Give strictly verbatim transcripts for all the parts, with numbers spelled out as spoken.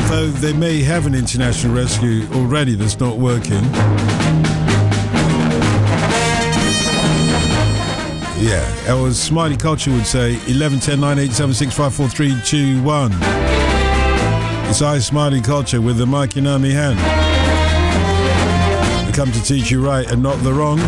Although they may have an international rescue already that's not working. Yeah, or as Smiley Culture would say, eleven ten nine eight seven six five four three two one. It's I, Smiley Culture, with the mic in my hand. We come to teach you right and not the wrong.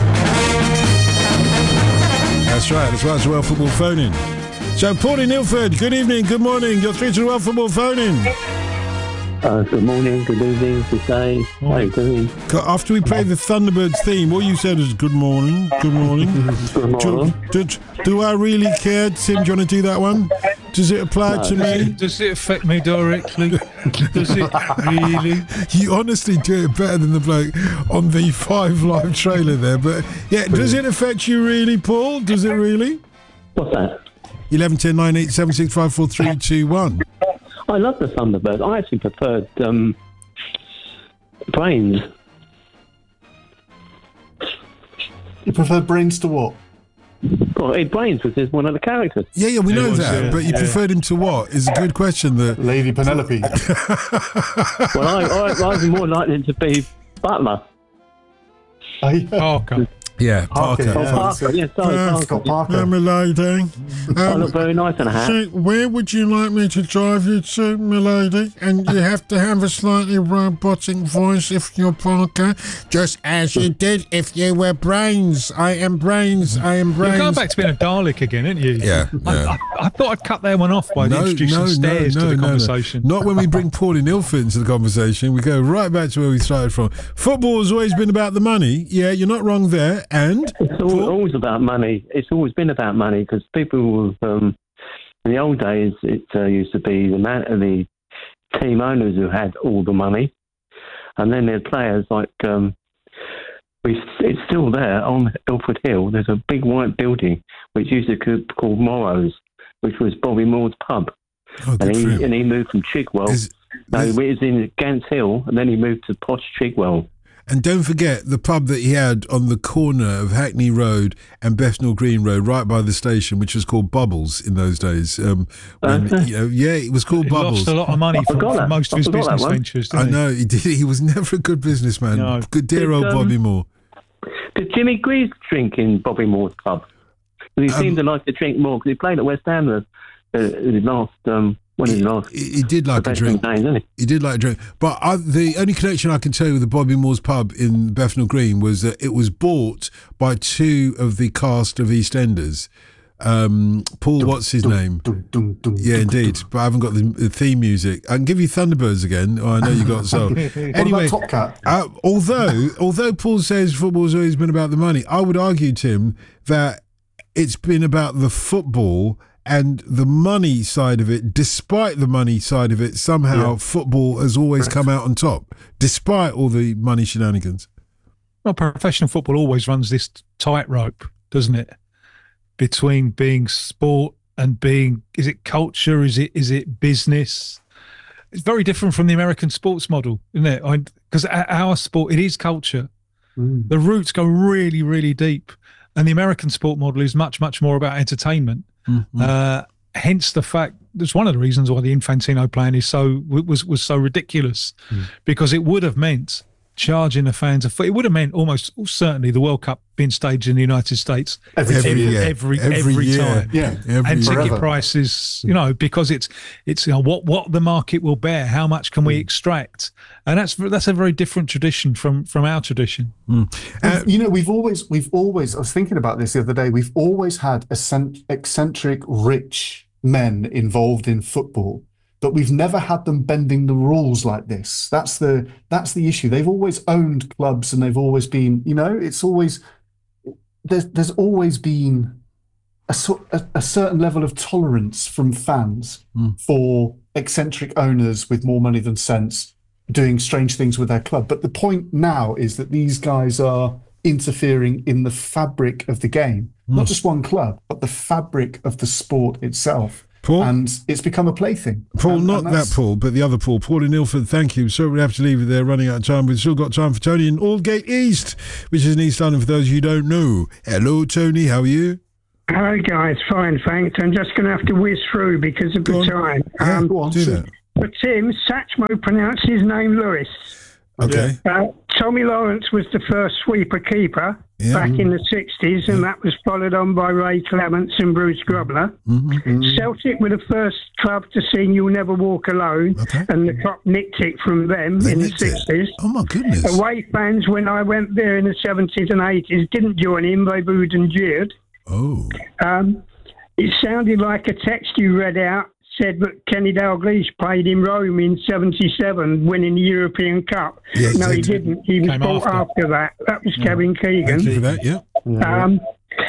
That's right, that's why it's World Football Phone-In. So, Paul in Ilford, good evening, good morning. You're through to the World Football Phone-In. Uh, good morning, good evening, good day. How are you doing? After we played the Thunderbirds theme, all you said was good morning, good morning. Good morning. Do, do, do I really care, Tim? Do you want to do that one? Does it apply No. to me? Does it affect me directly? Does it really? You honestly do it better than the bloke on the Five Live trailer there. But yeah, does it affect you really, Paul? Does it really? What's that? eleven ten nine eight seven six five four three two one. I love the Thunderbirds. I actually preferred um, Brains. You prefer Brains to what? Well, it, Brains was just one of the characters. Yeah, yeah, we know was, that. yeah, but you yeah. preferred him to what? Is a good question. That Lady Penelope. Well, I, I, I was more likely to be Butler. Oh, yeah. Parker. yeah, Parker. Parker, Oh, yeah. Parker, yes, sorry, Uh, Parker. Scott Parker. Yeah, my lady. I Um, look very nice in a hat. So, where would you like me to drive you to, milady? And you have to have a slightly robotic voice if you're Parker, just as you did if you were Brains. I am Brains. I am You're Brains. going back to being a Dalek again, aren't you? Yeah, I, yeah. I, I thought I'd cut that one off by introducing stairs to the conversation. Not when we bring Paul in Ilford into the conversation. We go right back to where we started from. Football has always been about the money. Yeah, you're not wrong there. And It's al- always about money. It's always been about money because people, um, in the old days, it uh, used to be the man, the team owners who had all the money, and then there are players like um, we. It's still there on Ilford Hill. There's a big white building which used to be called Morrow's, which was Bobby Moore's pub, oh, good and for he him. and he moved from Chigwell. Is- no, is- he was in Gants Hill, and then he moved to posh Chigwell. And don't forget the pub that he had on the corner of Hackney Road and Bethnal Green Road, right by the station, which was called Bubbles in those days. Um, when, Okay. you know, yeah, it was called He Bubbles. lost a lot of money from, forgot from that. most I of his forgot that business one. ventures, I didn't he? know he did. He was never a good businessman. No. Good dear Did, old um, Bobby Moore. Did Jimmy Greaves drink in Bobby Moore's pub? 'Cause he Um, seemed to like to drink more because he played at West Ham the, uh, his last um, when he last He, he did like a professional drink. days, didn't he? He did like a drink. But I, the only connection I can tell you with the Bobby Moore's pub in Bethnal Green was that it was bought by two of the cast of EastEnders. Um, Paul, what's his name? Dum, dum, dum, Yeah, dum, indeed. dum. But I haven't got the, the theme music. I can give you Thunderbirds again. Oh, I know you got so. What Anyway, about Top Cat? uh, although although Paul says football's always been about the money, I would argue, Tim, that it's been about the football and the money side of it. Despite the money side of it, somehow Yeah. football has always come out on top, despite all the money shenanigans. Well, professional football always runs this tightrope, doesn't it? Between being sport and being, is it culture? Is it is it business? It's very different from the American sports model, isn't it? Because our sport, it is culture. Mm. The roots go really, really deep. And the American sport model is much, much more about entertainment. Mm-hmm. Uh, hence the fact, that's one of the reasons why the Infantino plan is so was was so ridiculous, Mm. because it would have meant charging the fans a foot. It would have meant almost certainly the World Cup being staged in the United States Every, Every every, year. every Every every, year. time. Yeah. Every And year. ticket Forever. prices, you know, because it's it's you know what what the market will bear, how much can we extract, and that's that's a very different tradition from from our tradition. Uh, You know, we've always, we've always, I was thinking about this the other day, we've always had eccentric, eccentric rich men involved in football, but we've never had them bending the rules like this. That's the, that's the issue. They've always owned clubs and they've always been, you know, it's always, there's, there's always been a, sort- a, a certain level of tolerance from fans for eccentric owners with more money than sense doing strange things with their club. But the point now is that these guys are interfering in the fabric of the game, not just one club, but the fabric of the sport itself. Paul? And it's become a plaything. Paul, And- not and that that's- Paul, but the other Paul. Paul in Ilford, thank you. So we have to leave it there, running out of time. We've still got time for Tony in Aldgate East, which is in East London for those of you who don't know. Hello, Tony, how are you? Hello, guys. Fine, thanks. I'm just going to have to whiz through because of Go the on. time. Yeah, Um, Go on. do that. for Tim, Satchmo pronounced his name Lewis. Okay. Uh, Tommy Lawrence was the first sweeper keeper Yeah. back in the sixties, and that was followed on by Ray Clements and Bruce Grubler. Mm-hmm. Celtic were the first club to sing You'll Never Walk Alone, Okay. and the cop nicked it from them They in the nicked it. sixties. Oh, my goodness. Away fans, when I went there in the seventies and eighties, didn't join in. They booed and jeered. Oh. Um, it sounded like a text you read out said that Kenny Dalglish played in Rome in seventy-seven, winning the European Cup. Yes, no, they he did. didn't. He was Came bought after. after that. That was Kevin Keegan. Thank you for that, yeah. Yeah. Um,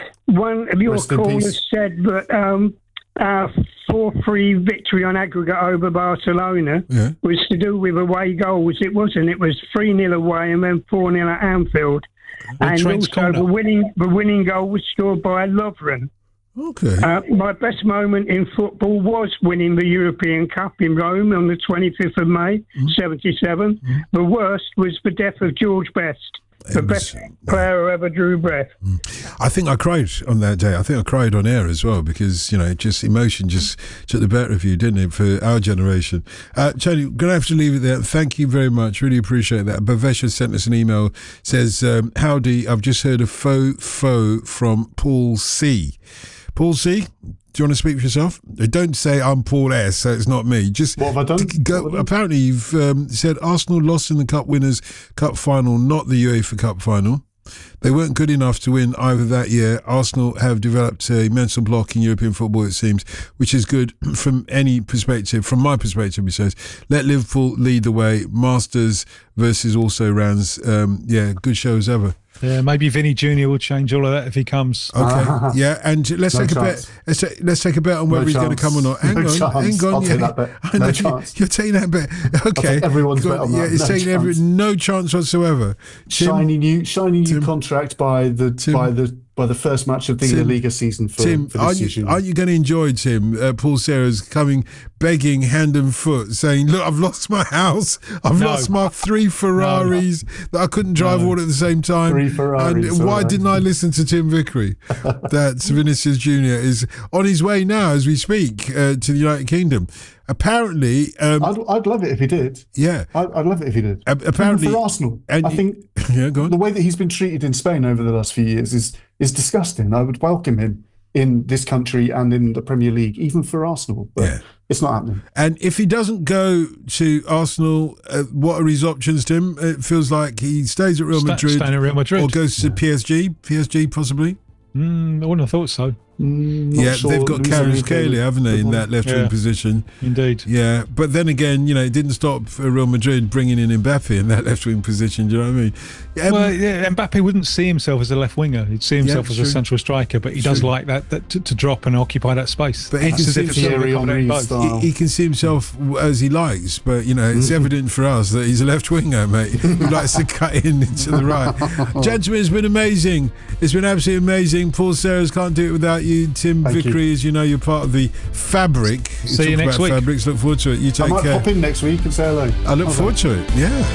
one of your Rest in callers peace. said that um, our four three victory on aggregate over Barcelona Yeah. was to do with away goals. It wasn't. It was three nil away and then four nil at Anfield. And Trent's also corner. the winning, the winning goal was scored by Lovren. Okay. Uh, my best moment in football was winning the European Cup in Rome on the twenty-fifth of May, seventy-seven. The worst was the death of George Best, the It was- best player who ever drew breath. I think I cried on that day. I think I cried on air as well because, you know, just emotion just took the better of you, didn't it, for our generation. Uh, Tony, going to have to leave it there. Thank you very much. Really appreciate that. Bhavesh has sent us an email. Says, um, howdy, I've just heard a faux faux from Paul C. Paul C., do you want to speak for yourself? Don't say I'm Paul S, so it's not me. Just What have I done? Go, What have I done? apparently, you've um, said Arsenal lost in the Cup Winners' Cup final, not the UEFA Cup final. They weren't good enough to win either that year. Arsenal have developed a mental block in European football, it seems, which is good from any perspective. From my perspective, he says, let Liverpool lead the way. Masters versus also Rans. Um, yeah, good show as ever. Yeah, maybe Vinny Junior will change all of that if he comes. Okay, yeah, and let's No take chance. a bet. Let's take, let's take a bet on whether No he's going to chance. come or not. Hang No on, chance. hang on. I'll yeah. take that bet. I know No you- chance. You're taking that bet. Okay, take everyone's Go- bet on yeah, that. it's No taking every chance. no chance whatsoever. Tim, shiny new, shiny new Tim- contract by the Tim- by the by the first match of the Tim- La Liga season for, Tim, for aren't this you, season. aren't you going to enjoy, Tim, uh, Paul Serra's coming, begging hand and foot, saying, look, I've lost my house. I've No. lost my three Ferraris that I couldn't drive all at the same time. Three Ferraris, And why all right. didn't I listen to Tim Vickery? That Vinicius Junior is on his way now as we speak uh, to the United Kingdom. Apparently, um, I'd, I'd love it if he did. yeah, I'd, I'd love it if he did. A- apparently- Even for Arsenal, and I you- think yeah, go the on. way that he's been treated in Spain over the last few years is is disgusting. I would welcome him in this country and in the Premier League, even for Arsenal. But Yeah. it's not happening. And if he doesn't go to Arsenal, uh, what are his options, Tim? It feels like he stays at Real Sta- Madrid, staying at Real Madrid. or goes to P S G. P S G possibly. Mm, I wouldn't have thought so. Mm, not Yeah, sure. they've got Luis Karius Enrique Kelly, haven't they, in would that left wing Yeah. position? Indeed. Yeah, but then again, you know, it didn't stop uh, Real Madrid bringing in Mbappe in that left wing position. Do you know what I mean? Yeah, Well, yeah, Mbappe wouldn't see himself as a left winger. He'd see himself Yeah, as true. a central striker, but he does True. like that, that to, to drop and occupy that space. But he It's can as see if it's himself- sort of Thierry accommodating Henry both. style. he, he can see himself as he likes, but you know, it's evident for us that he's a left winger, mate, who likes to cut in to the right. Gentlemen, it's been amazing. It's been absolutely amazing. Paul Serres, can't do it without you. Tim Thank Vickery, you. as you know, you're part of the fabric. See you talk next about week. Fabrics. Look forward to it. You I take might care. pop in next week and say hello. I look How's forward that? to it.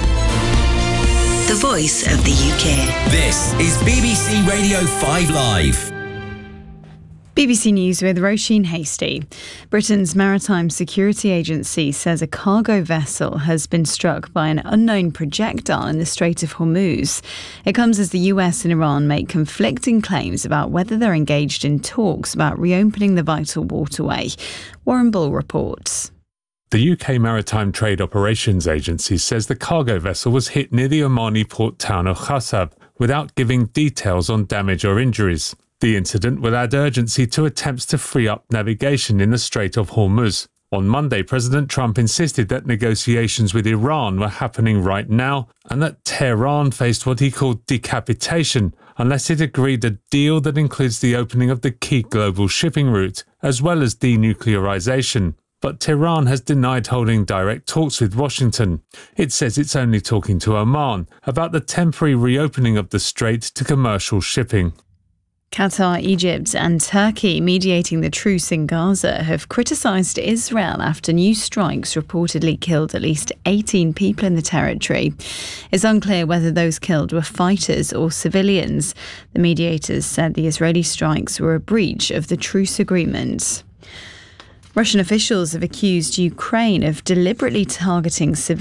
Yeah. The voice of the U K. This is B B C Radio five Live. B B C News with Roisin Hasty. Britain's Maritime Security Agency says a cargo vessel has been struck by an unknown projectile in the Strait of Hormuz. It comes as the U S and Iran make conflicting claims about whether they're engaged in talks about reopening the vital waterway. Warren Bull reports. The U K Maritime Trade Operations Agency says the cargo vessel was hit near the Omani port town of Khassab without giving details on damage or injuries. The incident will add urgency to attempts to free up navigation in the Strait of Hormuz. On Monday, President Trump insisted that negotiations with Iran were happening right now and that Tehran faced what he called decapitation unless it agreed a deal that includes the opening of the key global shipping route, as well as denuclearization. But Tehran has denied holding direct talks with Washington. It says it's only talking to Oman about the temporary reopening of the strait to commercial shipping. Qatar, Egypt and Turkey, mediating the truce in Gaza, have criticised Israel after new strikes reportedly killed at least eighteen people in the territory. It's unclear whether those killed were fighters or civilians. The mediators said the Israeli strikes were a breach of the truce agreement. Russian officials have accused Ukraine of deliberately targeting civilians